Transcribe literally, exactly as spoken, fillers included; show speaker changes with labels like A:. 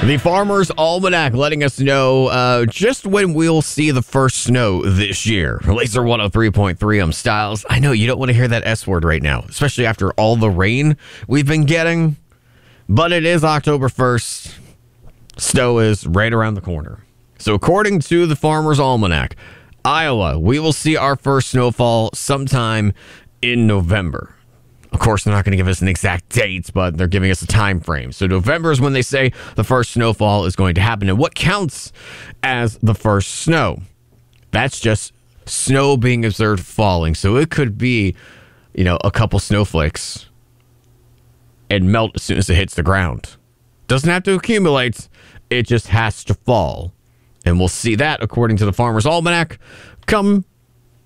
A: The Farmer's Almanac letting us know uh, just when we'll see the first snow this year. Laser one oh three point three, I'm Styles. I know you don't want to hear that S word right now, especially after all the rain we've been getting. But it is October first. Snow is right around the corner. So according to the Farmer's Almanac, Iowa, we will see our first snowfall sometime in November. Of course, they're not going to give us an exact date, but they're giving us a time frame. So November is when they say the first snowfall is going to happen. And what counts as the first snow? That's just snow being observed falling. So it could be, you know, a couple snowflakes and melt as soon as it hits the ground. Doesn't have to accumulate. It just has to fall. And we'll see that, according to the Farmer's Almanac, come